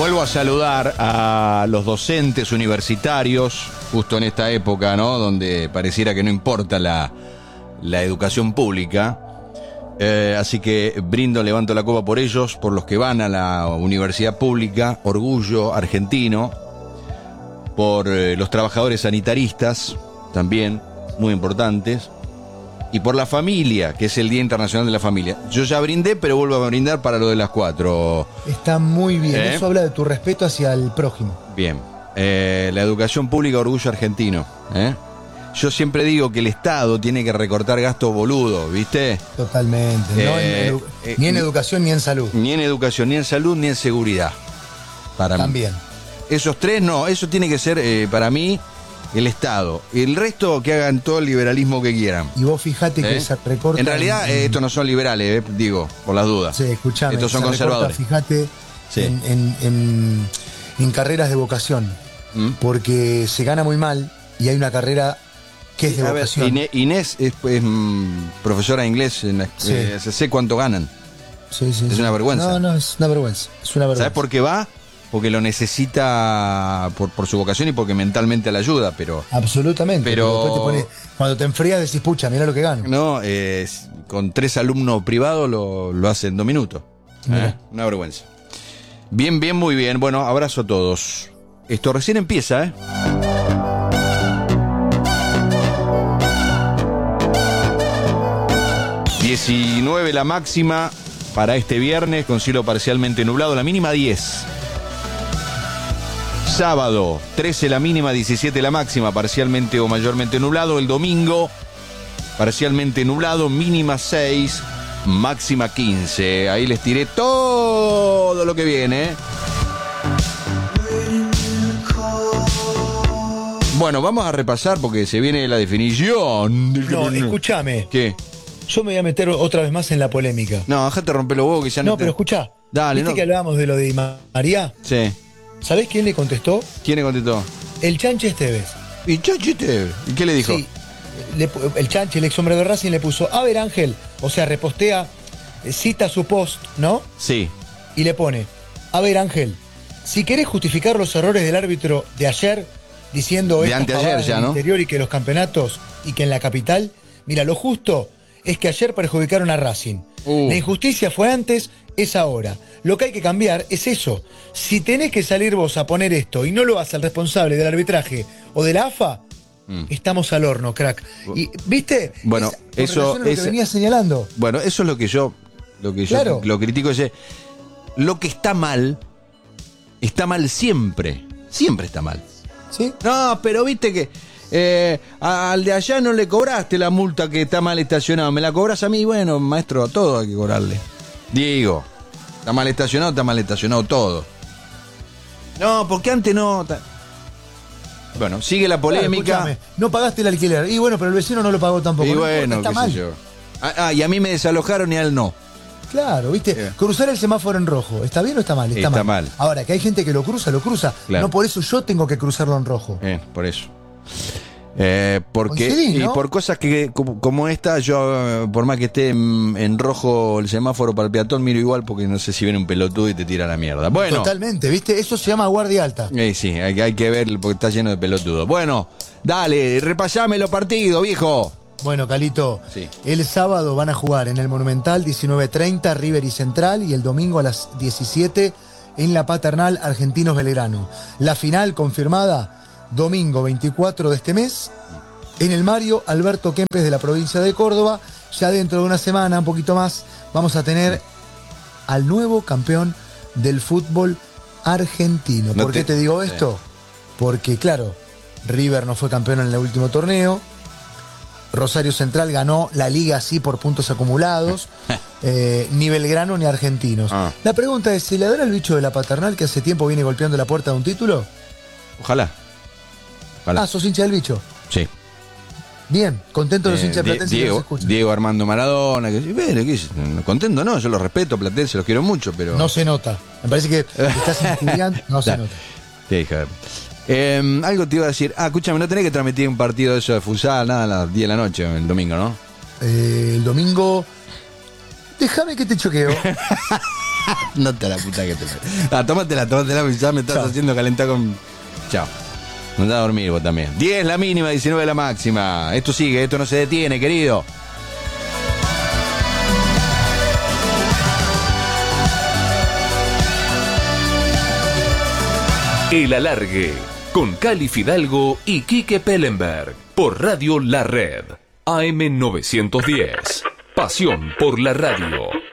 Vuelvo a saludar a los docentes universitarios, justo en esta época, ¿no? Donde pareciera que no importa la educación pública. Así que levanto la copa por ellos, por los que van a la universidad pública, orgullo argentino, por los trabajadores sanitaristas, también, muy importantes, y por la familia, que es el Día Internacional de la Familia. Yo ya brindé, pero vuelvo a brindar para lo de las 4. Está muy bien, eso habla de tu respeto hacia el prójimo. Bien, la educación pública, orgullo argentino, Yo siempre digo que el Estado tiene que recortar gastos boludos, ¿viste? Totalmente. Ni en educación ni en salud. Ni en educación, ni en salud, ni en seguridad. Para También. mí. Esos tres no, eso tiene que ser, para mí, el Estado. El resto que hagan todo el liberalismo que quieran. Y vos fijate que se recorta... En realidad, estos no son liberales, digo, por las dudas. Sí, escuchame. Estos son conservadores. Fíjate en carreras de vocación. Porque se gana muy mal y hay una carrera... ¿Qué es de vocación? Inés es profesora de inglés en la sé cuánto ganan. Sí. Es una vergüenza. No, es una vergüenza. ¿Sabes por qué va? Porque lo necesita por su vocación y porque mentalmente la ayuda, pero... Absolutamente. Pero cuando te enfrías decís, pucha, mirá lo que gano. No, con 3 alumnos privados lo hace en 2 minutos. Una vergüenza. Bien, muy bien. Bueno, abrazo a todos. Esto recién empieza, 19 la máxima para este viernes con cielo parcialmente nublado, la mínima 10. Sábado 13 la mínima, 17 la máxima, parcialmente o mayormente nublado. El domingo parcialmente nublado, mínima 6, máxima 15. Ahí les tiré todo lo que viene. Bueno, vamos a repasar porque se viene la definición. No, escúchame. ¿Qué? Yo me voy a meter otra vez más en la polémica. No, déjate romper los huevos que ya no. No, pero escuchá. Dale, ¿Viste que hablábamos de lo de Di María? Sí. ¿Sabés quién le contestó? ¿Quién le contestó? El Chanchi Esteves. ¿Y Chanchi Esteves? ¿Y qué le dijo? Sí. El Chanchi, el ex hombre de Racing, le puso, a ver Ángel, o sea, repostea, cita su post, ¿no? Sí. Y le pone, a ver Ángel, si querés justificar los errores del árbitro de ayer, diciendo de anteayer ya, ¿no? Interior y que los campeonatos y que en la capital, mira, lo justo es que ayer perjudicaron a Racing. La injusticia fue antes, es ahora. Lo que hay que cambiar es eso. Si tenés que salir vos a poner esto y no lo hace el responsable del arbitraje o de la AFA, estamos al horno, crack. Y, ¿viste? Bueno, eso es lo que venía señalando. Bueno, eso es lo que yo Claro. lo critico. Lo que está mal siempre. Siempre está mal. ¿Sí? No, pero viste que al de allá no le cobraste la multa que está mal estacionado. Me la cobras a mí. Bueno, maestro, a todo hay que cobrarle. Digo, está mal estacionado todo. No, porque antes no. Bueno, sigue la polémica. Claro, no pagaste el alquiler. Y bueno, pero el vecino no lo pagó tampoco. Y no bueno, importa, qué está sé mal. yo. Y a mí me desalojaron y a él no. Claro, ¿viste? Cruzar el semáforo en rojo, ¿está bien o está mal? Está mal. Ahora, que hay gente que lo cruza. Claro. No por eso yo tengo que cruzarlo en rojo. Por eso. Porque Coincidís, ¿no? Y por cosas que como esta, yo por más que esté en rojo el semáforo para el peatón, miro igual porque no sé si viene un pelotudo y te tira la mierda. Bueno. Totalmente, ¿viste? Eso se llama guardia alta. Sí, hay que ver porque está lleno de pelotudos. Bueno, dale, repasame los partidos, viejo. Bueno, Calito, sí. El sábado van a jugar en el Monumental 19:30 River y Central y el domingo a las 17 en la Paternal Argentinos Belgrano. La final confirmada domingo 24 de este mes en el Mario Alberto Kempes de la provincia de Córdoba. Ya dentro de una semana, un poquito más, vamos a tener al nuevo campeón del fútbol argentino. ¿Por qué te digo esto? Porque, claro, River no fue campeón en el último torneo. Rosario Central ganó la liga así por puntos acumulados. Ni Belgrano ni Argentinos. La pregunta es, ¿se le dará el bicho de la Paternal que hace tiempo viene golpeando la puerta de un título? Ojalá. ¿Sos hincha del bicho? Sí. Bien, contento los hinchas de Platense que nos escuchan. Diego Armando Maradona, contento no, yo los respeto, Platense, los quiero mucho, pero... No se nota. Me parece que estás estudiando, no se nota. Qué hija de... algo te iba a decir. Escúchame, no tenés que transmitir un partido de eso de futsal, nada, a las 10 de la noche, el domingo, ¿no? El domingo... Déjame que te choqueo. No te la puta que te... tómatela, ya me estás haciendo calentar con... Chao. Andá a dormir vos también. 10 la mínima, 19 la máxima. Esto sigue, esto no se detiene, querido. El Alargue, con Cali Fidalgo y Quique Pellenberg, por Radio La Red, AM 910. Pasión por la radio.